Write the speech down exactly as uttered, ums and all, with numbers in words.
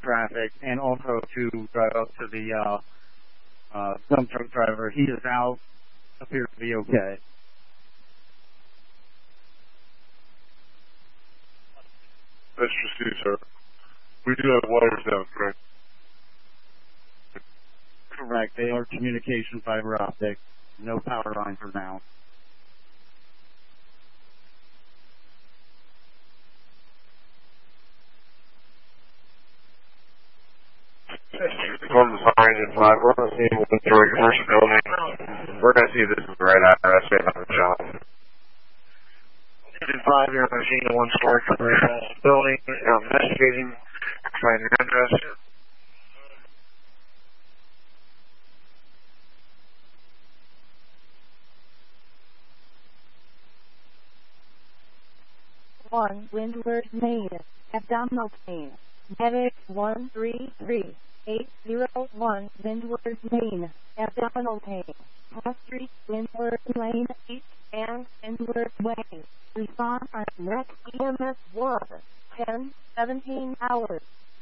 traffic, and also to drive up to the uh, uh, dump truck driver. He is out, appears to be okay. That's received, sir. We do have wires down, correct? Correct. They are communication fiber optic. No power line for now. From the sign in five, we're going to see one story commercial building. We're going to see if this is the right address based on the job. In five, you're going to see the one story commercial building. I'm investigating, find an address. One Windward, Maine. Abdominal pain. Medic one three three eight zero one Windward, Maine. Abdominal pain. Cross Street, Windward Lane, East and Windward Way. Respond on next E M S one. ten seventeen hours.